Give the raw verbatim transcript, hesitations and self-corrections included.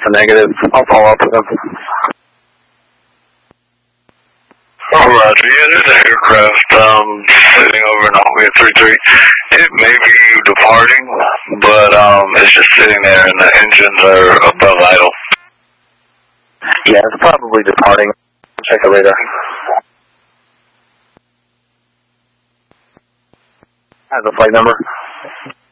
a negative. I'll follow up with them. Oh, Roger. Yeah, there's an aircraft um, sitting over in Omega three three. It may be departing, but um, it's just sitting there and the engines are above idle. Yeah, it's probably departing. Check the radar. Has a flight number.